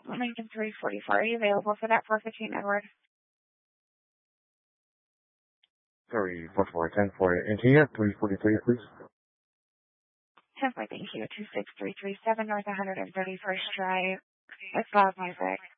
Lincoln 344. Are you available for that 415 Edward? Sorry, 4410 for India, 343, please. 10 thank you. 26337 North 131st Drive. It's loud music.